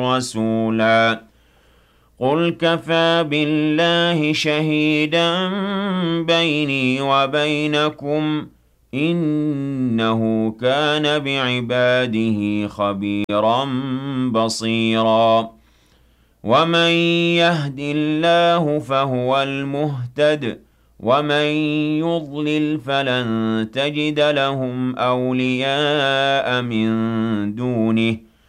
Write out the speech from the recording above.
رسولا قل كفى بالله شهيدا بيني وبينكم إنه كان بعباده خبيرا بصيرا ومن يهد الله فهو المهتد ومن يضلل فلن تجد لهم أولياء من دونه